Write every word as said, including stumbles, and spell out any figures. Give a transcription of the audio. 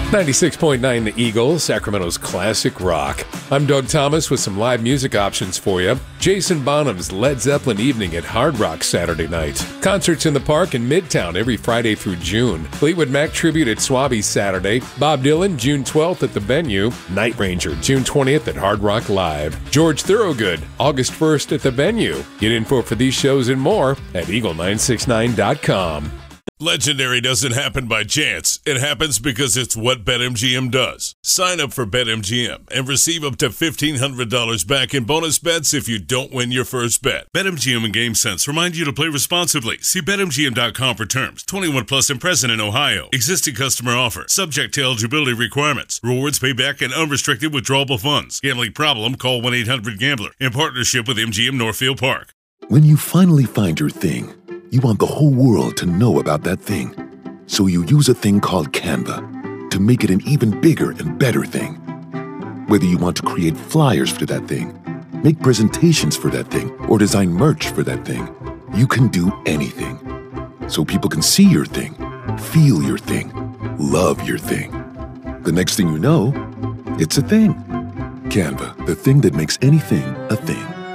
ninety-six point nine The Eagle, Sacramento's classic rock. I'm Doug Thomas with some live music options for you. Jason Bonham's Led Zeppelin Evening at Hard Rock Saturday night. Concerts in the Park in Midtown every Friday through June. Fleetwood Mac Tribute at Swabby Saturday. Bob Dylan, June twelfth at the Venue. Night Ranger, June twentieth at Hard Rock Live. George Thorogood, August first at the Venue. Get info for these shows and more at eagle nine six nine dot com. Legendary doesn't happen by chance. It happens because it's what BetMGM does. Sign up for BetMGM and receive up to fifteen hundred dollars back in bonus bets if you don't win your first bet. BetMGM and GameSense remind you to play responsibly. See Bet M G M dot com for terms. twenty-one plus and present in Ohio. Existing customer offer. Subject to eligibility requirements. Rewards payback and unrestricted withdrawable funds. Gambling problem? Call one eight hundred gambler. In partnership with M G M Northfield Park. When you finally find your thing, you want the whole world to know about that thing. So you use a thing called Canva to make it an even bigger and better thing. Whether you want to create flyers for that thing, make presentations for that thing, or design merch for that thing, you can do anything. So people can see your thing, feel your thing, love your thing. The next thing you know, it's a thing. Canva, the thing that makes anything a thing.